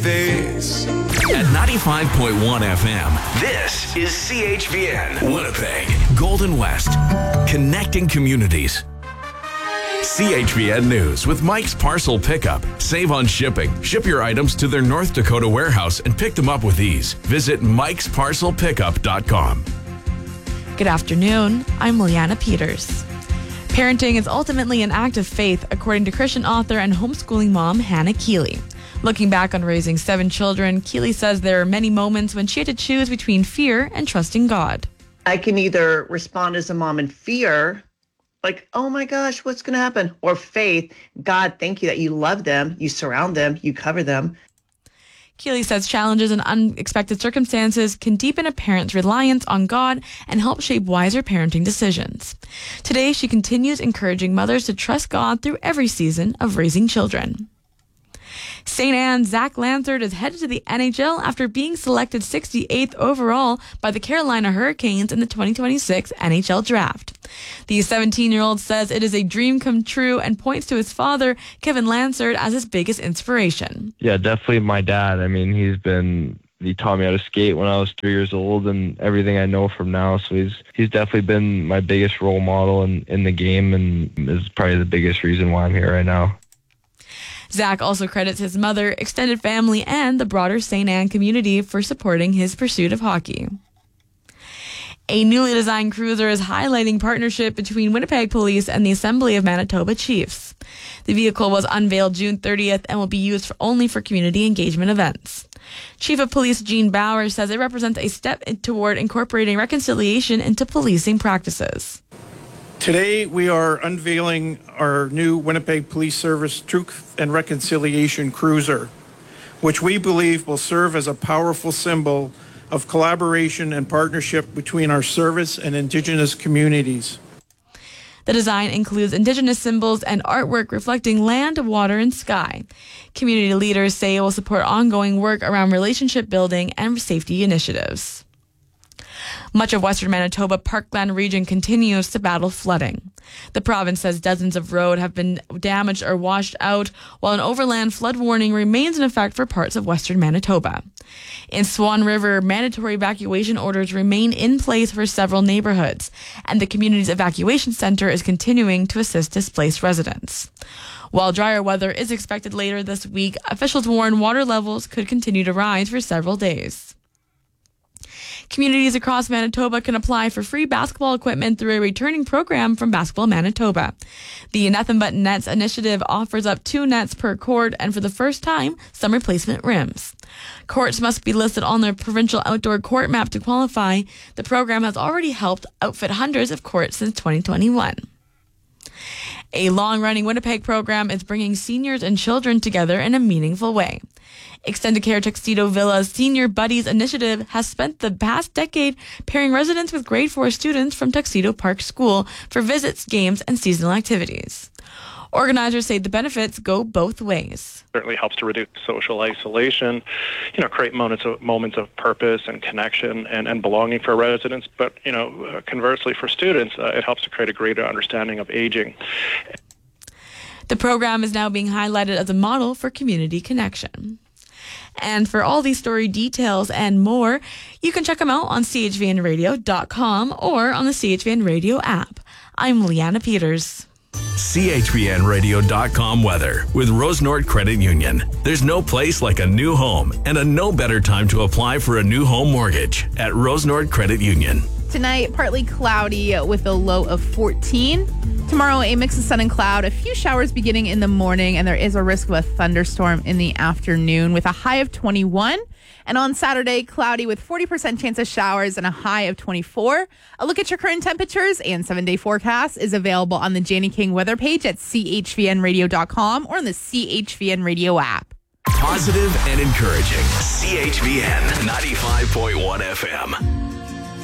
This. At 95.1 FM, this is CHVN, Winnipeg, Golden West, connecting communities. CHVN News with Mike's Parcel Pickup. Save on shipping. Ship your items to their North Dakota warehouse and pick them up with ease. Visit mikesparcelpickup.com. Good afternoon. I'm Liana Peters. Parenting is ultimately an act of faith, according to Christian author and homeschooling mom Hannah Keeley. Looking back on raising 7 children, Keeley says there are many moments when she had to choose between fear and trusting God. I can either respond as a mom in fear, like, oh my gosh, what's going to happen? Or faith, God, thank you that you love them, you surround them, you cover them. Keeley says challenges and unexpected circumstances can deepen a parent's reliance on God and help shape wiser parenting decisions. Today, she continues encouraging mothers to trust God through every season of raising children. St. Anne's Zach Lansard is headed to the NHL after being selected 68th overall by the Carolina Hurricanes in the 2026 NHL Draft. The 17-year-old says it is a dream come true and points to his father, Kevin Lansard, as his biggest inspiration. Yeah, definitely my dad. I mean, he taught me how to skate when I was 3 years old and everything I know from now. So he's definitely been my biggest role model in the game and is probably the biggest reason why I'm here right now. Zach also credits his mother, extended family, and the broader St. Anne community for supporting his pursuit of hockey. A newly designed cruiser is highlighting partnership between Winnipeg Police and the Assembly of Manitoba Chiefs. The vehicle was unveiled June 30th and will be used only for community engagement events. Chief of Police Gene Bauer says it represents a step toward incorporating reconciliation into policing practices. Today, we are unveiling our new Winnipeg Police Service Truth and Reconciliation Cruiser, which we believe will serve as a powerful symbol of collaboration and partnership between our service and Indigenous communities. The design includes Indigenous symbols and artwork reflecting land, water, and sky. Community leaders say it will support ongoing work around relationship building and safety initiatives. Much of western Manitoba Parkland region continues to battle flooding. The province says dozens of roads have been damaged or washed out, while an overland flood warning remains in effect for parts of western Manitoba. In Swan River, mandatory evacuation orders remain in place for several neighborhoods, and the community's evacuation center is continuing to assist displaced residents. While drier weather is expected later this week, officials warn water levels could continue to rise for several days. Communities across Manitoba can apply for free basketball equipment through a returning program from Basketball Manitoba. The Nothing But Nets initiative offers up 2 nets per court and for the first time, some replacement rims. Courts must be listed on their provincial outdoor court map to qualify. The program has already helped outfit hundreds of courts since 2021. A long-running Winnipeg program is bringing seniors and children together in a meaningful way. Extended Care Tuxedo Villa's Senior Buddies initiative has spent the past decade pairing residents with grade 4 students from Tuxedo Park School for visits, games, and seasonal activities. Organizers say the benefits go both ways. Certainly helps to reduce social isolation, create moments of purpose and connection and belonging for residents. But, conversely for students, it helps to create a greater understanding of aging. The program is now being highlighted as a model for community connection. And for all these story details and more, you can check them out on chvnradio.com or on the CHVN Radio app. I'm Liana Peters. CHVNradio.com weather with Rose Nord Credit Union. There's no place like a new home and a no better time to apply for a new home mortgage at Rose Nord Credit Union. Tonight, partly cloudy with a low of 14. Tomorrow, a mix of sun and cloud, a few showers beginning in the morning, and there is a risk of a thunderstorm in the afternoon with a high of 21. And on Saturday, cloudy with 40% chance of showers and a high of 24. A look at your current temperatures and 7-day forecast is available on the Janie King weather page at chvnradio.com or on the CHVN Radio app. Positive and encouraging. CHVN 95.1 FM.